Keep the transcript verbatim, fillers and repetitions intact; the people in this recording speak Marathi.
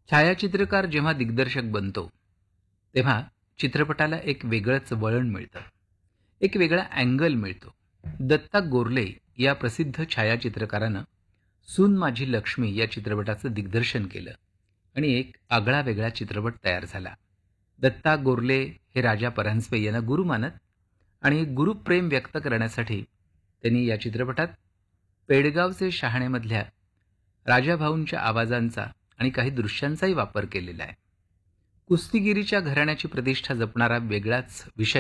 छायाचित्रकार जेव्हा दिग्दर्शक बनतो तेव्हा चित्रपटाला एक वेगळंच वळण मिळतं, एक वेगळा अँगल मिळतो. दत्ता गोरले या प्रसिद्ध छायाचित्रकारानं सून माझी लक्ष्मी या चित्रपटाचं दिग्दर्शन केलं आणि एक आगळा वेगळा चित्रपट तयार झाला. दत्ता गोरले हे राजा परांजपे यांना गुरु मानत आणि गुरुप्रेम व्यक्त करण्यासाठी त्यांनी या चित्रपटात पेडगावचे शहाणेमधल्या राजाभाऊंच्या आवाजांचा आणि काही दृश्यांचाही वापर केलेला आहे. कुस्तीगिरीच्या घराण्याची प्रतिष्ठा जपणारा वेगळाच विषय